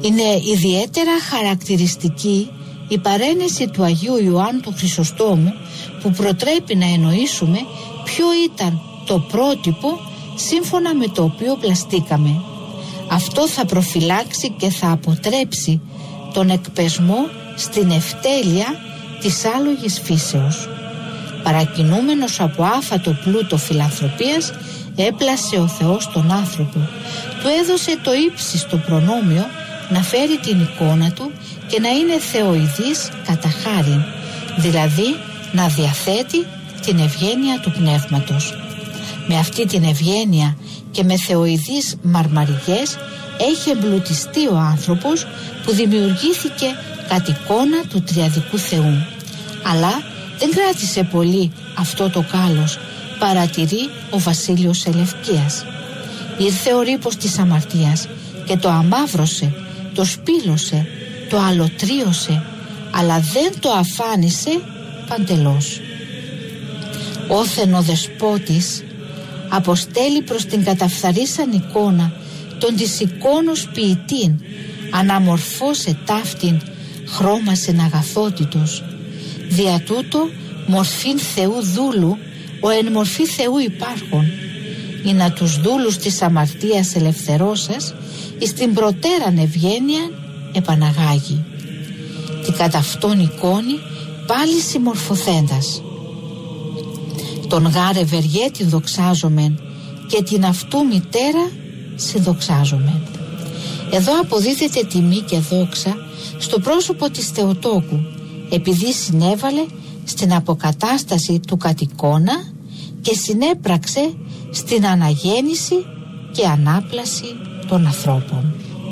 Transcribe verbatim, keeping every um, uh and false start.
Είναι ιδιαίτερα χαρακτηριστική η παρένεση του Αγίου Ιωάννου του Χρυσοστόμου, που προτρέπει να εννοήσουμε ποιο ήταν το πρότυπο σύμφωνα με το οποίο πλαστήκαμε. Αυτό θα προφυλάξει και θα αποτρέψει τον εκπεσμό στην ευτέλεια της άλογης φύσεως. Παρακινούμενος από άφατο πλούτο φιλανθρωπίας, έπλασε ο Θεός τον άνθρωπο. Του έδωσε το ύψιστο προνόμιο να φέρει την εικόνα του και να είναι θεοειδής κατά χάριν, δηλαδή να διαθέτει την ευγένεια του πνεύματος. Με αυτή την ευγένεια και με θεοειδείς μαρμαριγές έχει εμπλουτιστεί ο άνθρωπος που δημιουργήθηκε κατ' εικόνα του τριαδικού Θεού. Αλλά δεν κράτησε πολύ αυτό το κάλος, παρατηρεί ο Βασίλειος Ελευκίας. Ήρθε ο ρήπος της αμαρτίας και το αμαύρωσε, το σπήλωσε, το αλωτρίωσε, αλλά δεν το αφάνισε παντελώς. Όθεν ο δεσπότης αποστέλει προς την καταφθαρίσαν εικόνα τον της εικόνος ποιητήν, αναμορφώσε ταύτην, χρώμασεν αγαθότητος. Δια τούτο μορφήν Θεού δούλου, ο εν μορφή Θεού υπάρχων, ή να τους δούλους της αμαρτίας ελευθερώσας, εις την προτέραν ευγένεια επαναγάγει. Την κατά αυτόν εικόνη πάλι συμμορφωθέντας. Τον γάρε ευεργέτη δοξάζομεν και την αυτού μητέρα συνδοξάζομεν. Εδώ αποδίδεται τιμή και δόξα στο πρόσωπο της Θεοτόκου, επειδή συνέβαλε στην αποκατάσταση του κατ' εικόνα και συνέπραξε στην αναγέννηση και ανάπλαση των ανθρώπων.